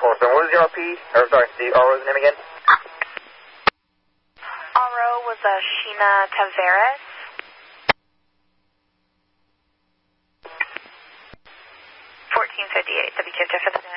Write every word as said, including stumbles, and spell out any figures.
four seven. What was the R P? Or sorry, the R O's name again? R O was uh, Sheena Taveras. fourteen fifty-eight, W Q F for the